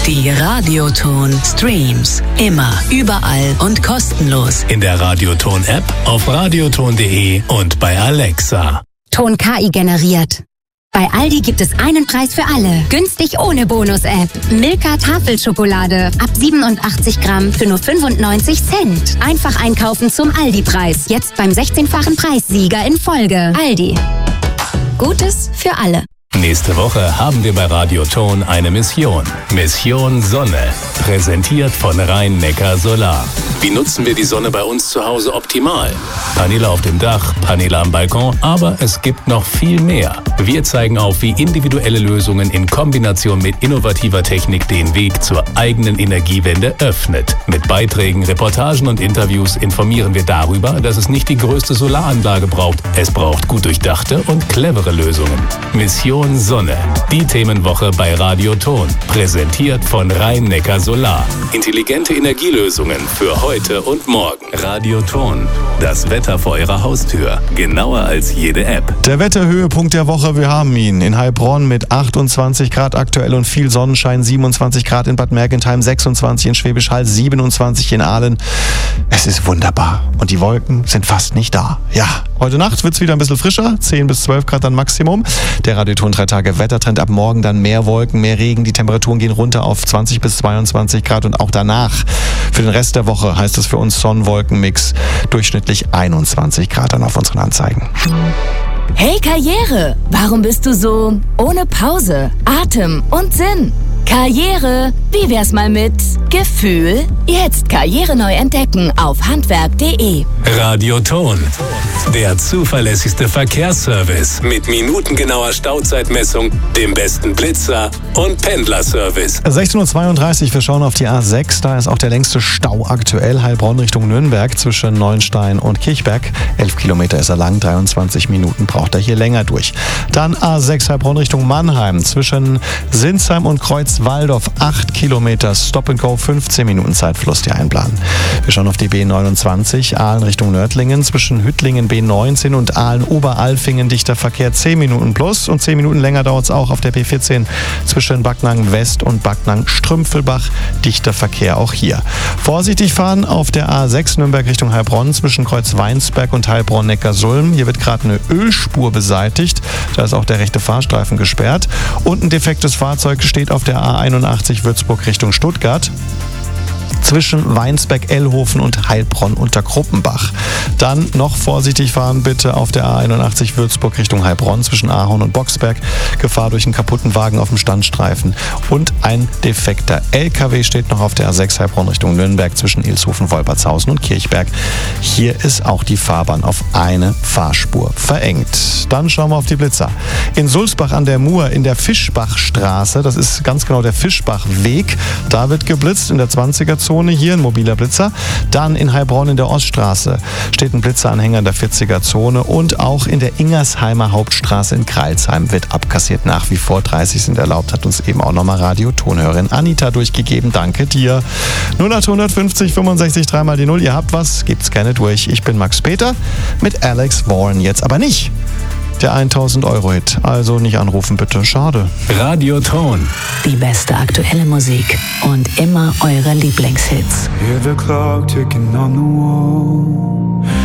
Die Radioton Streams. Immer, überall und kostenlos. In der Radioton-App, auf radioton.de und bei Alexa. Ton KI generiert. Bei Aldi gibt es einen Preis für alle. Günstig ohne Bonus-App. Milka Tafelschokolade. Ab 87 Gramm für nur 95 Cent. Einfach einkaufen zum Aldi-Preis. Jetzt beim 16-fachen Preissieger in Folge. Aldi. Gutes für alle. Nächste Woche haben wir bei Radioton eine Mission. Mission Sonne. Präsentiert von Rhein-Neckar Solar. Wie nutzen wir die Sonne bei uns zu Hause optimal? Paneele auf dem Dach, Paneele am Balkon, aber es gibt noch viel mehr. Wir zeigen auf, wie individuelle Lösungen in Kombination mit innovativer Technik den Weg zur eigenen Energiewende öffnet. Mit Beiträgen, Reportagen und Interviews informieren wir darüber, dass es nicht die größte Solaranlage braucht. Es braucht gut durchdachte und clevere Lösungen. Mission Sonne. Die Themenwoche bei Radioton. Präsentiert von Rhein-Neckar Solar. Intelligente Energielösungen für heute und morgen. Radioton. Das Wetter vor Ihrer Haustür. Genauer als jede App. Der Wetterhöhepunkt der Woche, wir haben ihn. In Heilbronn mit 28 Grad aktuell und viel Sonnenschein. 27 Grad in Bad Mergentheim, 26 in Schwäbisch Hall, 27 in Aalen. Es ist wunderbar. Und die Wolken sind fast nicht da. Ja, heute Nacht wird es wieder ein bisschen frischer. 10 bis 12 Grad dann Maximum. Der Radioton 3 Tage Wettertrend, ab morgen dann mehr Wolken, mehr Regen. Die Temperaturen gehen runter auf 20 bis 22 Grad und auch danach. Für den Rest der Woche heißt es für uns Sonn-Wolken-Mix. Durchschnittlich 21 Grad dann auf unseren Anzeigen. Hey Karriere, warum bist du so ohne Pause, Atem und Sinn? Karriere, wie wär's mal mit Gefühl? Jetzt Karriere neu entdecken auf handwerk.de. Radioton. Der zuverlässigste Verkehrsservice mit minutengenauer Stauzeitmessung, dem besten Blitzer und Pendlerservice. 16:32 Uhr, wir schauen auf die A6. Da ist auch der längste Stau aktuell. Heilbronn Richtung Nürnberg zwischen Neuenstein und Kirchberg. 11 Kilometer ist er lang, 23 Minuten braucht er hier länger durch. Dann A6 Heilbronn Richtung Mannheim zwischen Sinsheim und Kreuzwaldorf. 8 Kilometer Stop and Go, 15 Minuten Zeitfluss, die einplanen. Wir schauen auf die B29 Aalen Richtung Nördlingen zwischen Hüttlingen B19 und Aalen-Oberalfingen dichter Verkehr 10 Minuten plus und 10 Minuten länger dauert es auch auf der B14 zwischen Backnang West und Backnang Strümpfelbach dichter Verkehr auch hier. Vorsichtig fahren auf der A6 Nürnberg Richtung Heilbronn zwischen Kreuz-Weinsberg und Heilbronn-Neckarsulm. Hier wird gerade eine Ölspur beseitigt, da ist auch der rechte Fahrstreifen gesperrt und ein defektes Fahrzeug steht auf der A81 Würzburg Richtung Stuttgart. Zwischen Weinsberg, Ellhofen und Heilbronn unter Kruppenbach. Dann noch vorsichtig fahren bitte auf der A81 Würzburg Richtung Heilbronn zwischen Ahorn und Boxberg. Gefahr durch einen kaputten Wagen auf dem Standstreifen. Und ein defekter LKW steht noch auf der A6 Heilbronn Richtung Nürnberg zwischen Ilshofen, Wolpertshausen und Kirchberg. Hier ist auch die Fahrbahn auf eine Fahrspur verengt. Dann schauen wir auf die Blitzer. In Sulzbach an der Mur in der Fischbachstraße, das ist ganz genau der Fischbachweg, da wird geblitzt in der 20er-Zone. Hier ein mobiler Blitzer. Dann in Heilbronn in der Oststraße steht ein Blitzeranhänger in der 40er-Zone und auch in der Ingersheimer Hauptstraße in Kreilsheim wird abkassiert. Nach wie vor 30 sind erlaubt, hat uns eben auch nochmal Radiotonhörerin Anita durchgegeben. Danke dir. 0850 65 3 mal die 0. Ihr habt was, gebt's gerne durch. Ich bin Max Peter mit Alex Warren. Jetzt aber nicht der 1000-Euro-Hit. Also nicht anrufen, bitte. Schade. Radioton. Die beste aktuelle Musik und immer eure Lieblingshits. Hear the clock ticking on the wall.